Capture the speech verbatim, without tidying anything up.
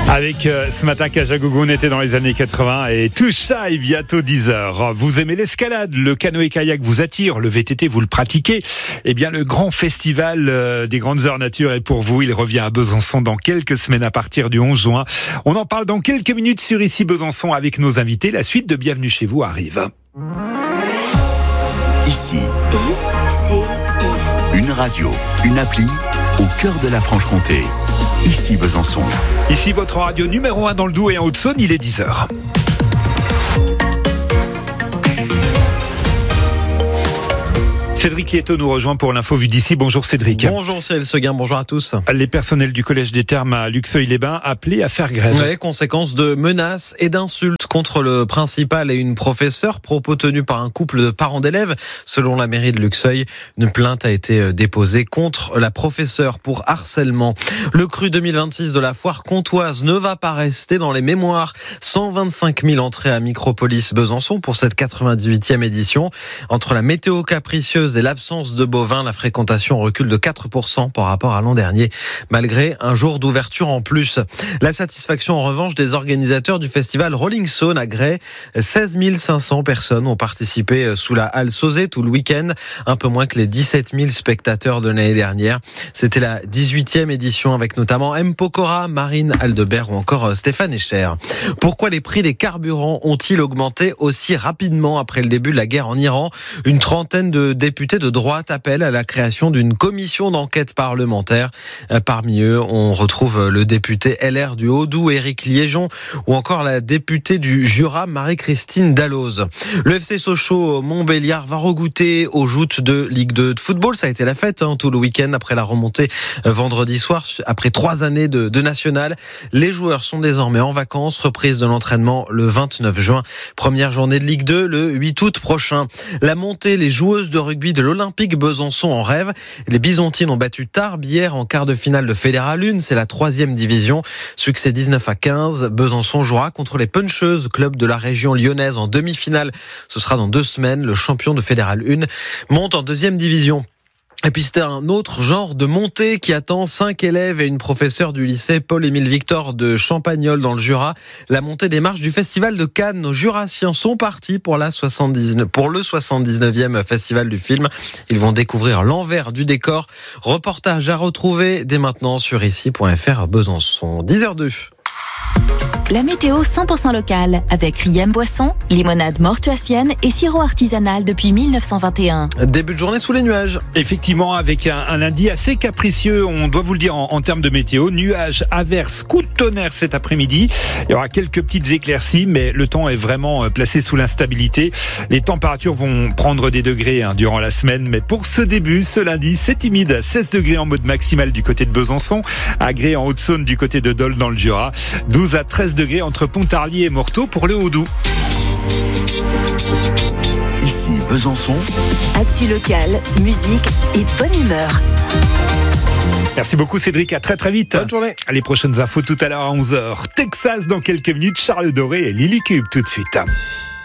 Avec euh, ce matin, Kajagougou, on était dans les années quatre-vingts et tout ça est bientôt dix heures. Vous aimez l'escalade, le canoë-kayak vous attire, le V T T vous le pratiquez. Eh bien, le grand festival euh, des grandes heures nature est pour vous. Il revient à Besançon dans quelques semaines à partir du onze juin. On en parle dans quelques minutes sur Ici Besançon avec nos invités. La suite de Bienvenue chez vous arrive. Ici, I C I. Une radio, une appli au cœur de la Franche-Comté. Ici Besançon. Ici votre radio numéro un dans le Doubs et en Haute-Saône, il est dix heures. Cédric Lieto nous rejoint pour l'info vue d'ici. Bonjour Cédric. Bonjour Cyril Seguin, bonjour à tous. Les personnels du Collège des Thermes à Luxeuil-les-Bains appelés à faire grève. Ouais, conséquence de menaces et d'insultes contre le principal et une professeure, propos tenus par un couple de parents d'élèves. Selon la mairie de Luxeuil, une plainte a été déposée contre la professeure pour harcèlement. Le cru deux mille vingt-six de la foire comtoise ne va pas rester dans les mémoires. cent vingt-cinq mille entrées à Micropolis Besançon pour cette quatre-vingt-dix-huitième édition. Entre la météo capricieuse et l'absence de bovins, la fréquentation recule de quatre pour cent par rapport à l'an dernier, malgré un jour d'ouverture en plus. La satisfaction en revanche des organisateurs du festival Rolling Stone à Grès. seize mille cinq cents personnes ont participé sous la halle Sauzet tout le week-end, un peu moins que les dix-sept mille spectateurs de l'année dernière. C'était la dix-huitième édition avec notamment M. Pokora, Marine Aldebert ou encore Stéphane Echer. Pourquoi les prix des carburants ont-ils augmenté aussi rapidement après le début de la guerre en Iran ? Une trentaine de députés de droite appellent à la création d'une commission d'enquête parlementaire. Parmi eux, on retrouve le député L R du Haut-Doubs, Éric Liégeon, ou encore la députée du Jura, Marie-Christine Dalloz. Le F C Sochaux Montbéliard va regoûter aux joutes de Ligue deux de football. Ça a été la fête hein, tout le week-end après la remontée vendredi soir, après trois années de, de national. Les joueurs sont désormais en vacances, reprise de l'entraînement le vingt-neuf juin. Première journée de Ligue deux le huit août prochain. La montée, les joueuses de rugby de l'Olympique Besançon en rêve. Les Byzantines ont battu Tarbes hier en quart de finale de Fédéral un. C'est la troisième division. Succès dix-neuf à quinze. Besançon jouera contre les Puncheuses, club de la région lyonnaise en demi-finale. Ce sera dans deux semaines. Le champion de Fédéral un monte en deuxième division. Et puis c'était un autre genre de montée qui attend cinq élèves et une professeure du lycée Paul-Émile Victor de Champagnole dans le Jura. La montée des marches du festival de Cannes. Nos Jurassiens sont partis pour, la soixante-dix-neuf, pour le soixante-dix-neuvième festival du film. Ils vont découvrir l'envers du décor. Reportage à retrouver dès maintenant sur ici point f r Besançon. dix heures deux. La météo cent pour cent locale avec Riem Boisson, limonade mortuacienne et sirop artisanal depuis mille neuf cent vingt et un. Début de journée sous les nuages. Effectivement, avec un, un lundi assez capricieux, on doit vous le dire en, en termes de météo. Nuages, averses, coups de tonnerre cet après-midi. Il y aura quelques petites éclaircies, mais le temps est vraiment placé sous l'instabilité. Les températures vont prendre des degrés hein, durant la semaine, mais pour ce début, ce lundi, c'est timide. seize degrés en mode maximal du côté de Besançon, à Grès en Haute-Saône du côté de Dole dans le Jura, douze à treize degrés entre Pontarlier et Morteau pour le Haut-Doubs. Ici Besançon. Actu locale, musique et bonne humeur. Merci beaucoup Cédric, à très très vite. Bonne journée. Les prochaines infos tout à l'heure à onze heures. Texas dans quelques minutes, Charles Doré et Lily Cube tout de suite.